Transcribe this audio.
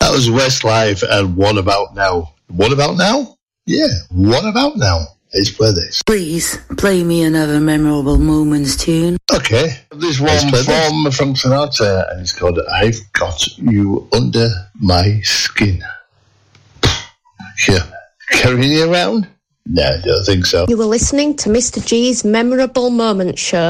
That was Westlife and What About Now? What About Now? Yeah, What About Now? Let's play this. Please play me another Memorable Moments tune. Okay. This one from Frank Sinatra, and it's called I've Got You Under My Skin. Sure. Carrying you around? No, I don't think so. You were listening to Mr. G's Memorable Moments show.